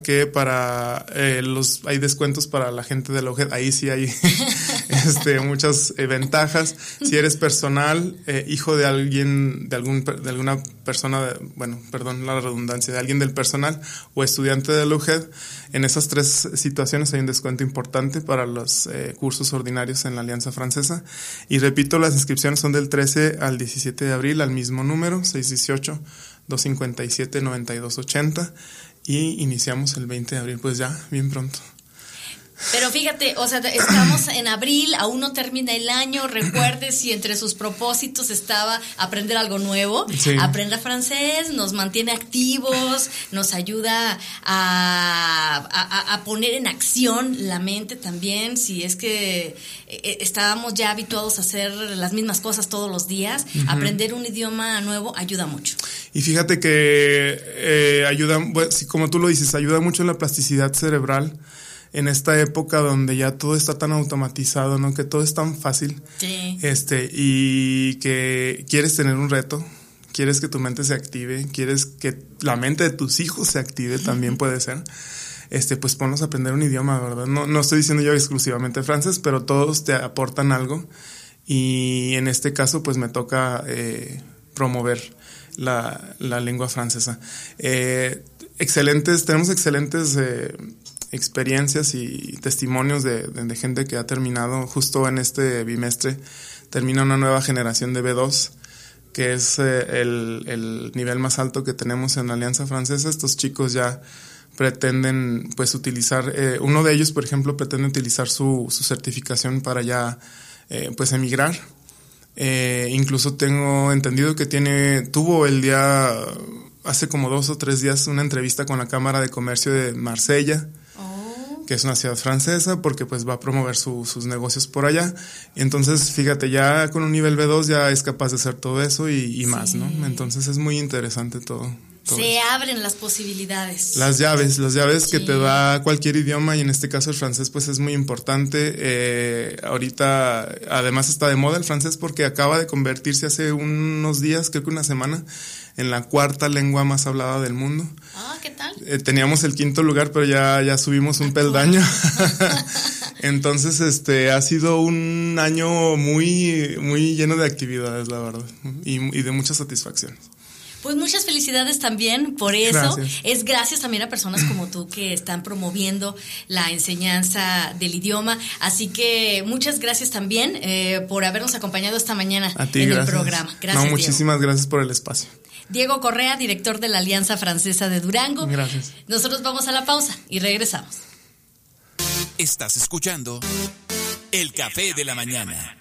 que para hay descuentos para la gente de la UGED. Ahí sí hay muchas ventajas. Si eres personal, hijo de alguien, de alguna persona, perdón la redundancia, de alguien del personal o estudiante de la UGED, en esas tres situaciones hay un descuento importante para los cursos ordinarios en la Alianza Francesa. Y repito, las inscripciones son del 13 al 17 de abril al mismo número, 618-257-9280. Y iniciamos el 20 de abril, pues ya, bien pronto. Pero fíjate, o sea, estamos en abril, aún no termina el año. Recuerde si entre sus propósitos estaba aprender algo nuevo. Sí. Aprenda francés, nos mantiene activos, nos ayuda a poner en acción la mente también. Si es que estábamos ya habituados a hacer las mismas cosas todos los días, aprender un idioma nuevo ayuda mucho. Y fíjate que ayuda, como tú lo dices, ayuda mucho en la plasticidad cerebral. En esta época donde ya todo está tan automatizado, ¿no? Que todo es tan fácil. Sí. Y que quieres tener un reto, quieres que tu mente se active, quieres que la mente de tus hijos se active, también puede ser. Pues ponlos a aprender un idioma, ¿verdad? No estoy diciendo yo exclusivamente francés, pero todos te aportan algo. Y en este caso, pues me toca promover la lengua francesa. Tenemos excelentes experiencias y testimonios de gente que ha terminado justo en este bimestre. Termina una nueva generación de B2, que es el nivel más alto que tenemos en la Alianza Francesa. Estos chicos ya pretenden pues utilizar, uno de ellos por ejemplo pretende utilizar su certificación para ya pues emigrar. Incluso tengo entendido que tuvo el día, hace como 2 o 3 días, una entrevista con la Cámara de Comercio de Marsella, que es una ciudad francesa, porque pues va a promover sus negocios por allá. Entonces, fíjate, ya con un nivel B2 ya es capaz de hacer todo eso y más, ¿no? Entonces es muy interesante todo. Se abren las posibilidades. Las llaves que te da cualquier idioma, y en este caso el francés pues es muy importante. Ahorita además está de moda el francés porque acaba de convertirse hace unos días, creo que una semana, en la 4ª lengua más hablada del mundo. ¿Qué tal? Teníamos el 5º lugar, pero ya subimos un peldaño. Entonces, ha sido un año muy, muy lleno de actividades, la verdad, y de muchas satisfacciones. Pues muchas felicidades también por eso. Gracias. Es gracias también a personas como tú que están promoviendo la enseñanza del idioma. Así que muchas gracias también por habernos acompañado esta mañana a ti, en gracias. El programa. Gracias, muchísimas Diego. Gracias por el espacio. Diego Correa, director de la Alianza Francesa de Durango. Gracias. Nosotros vamos a la pausa y regresamos. Estás escuchando El Café de la Mañana.